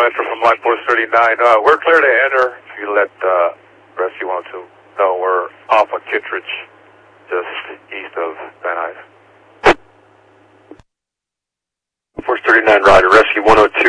Metro from Line Force 39. We're clear to enter. If you let Rescue 102 know we're off of Kittredge, just east of Van Nuys. Force 39, Roger. Rescue 102.